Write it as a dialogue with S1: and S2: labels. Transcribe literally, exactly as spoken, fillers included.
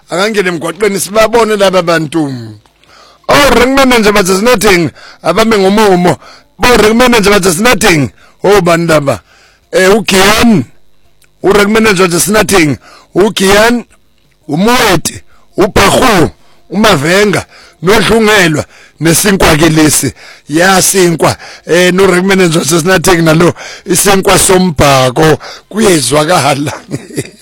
S1: akangene emgwaqweni sibabone laba bantu. Oh, ring manager but there's nothing. Abame ngomumo. Bo ring manager but there's nothing. Oh bandaba. Eh uGiyan. U ring manager there's nothing. uGiyan, uMweti, uBhahu, uMavenga, noDlungelwa nesinkwa ke lesi. Yasinkwa eh no ring manager there's nothing nalo isinkwa sombhako kuyezwakala.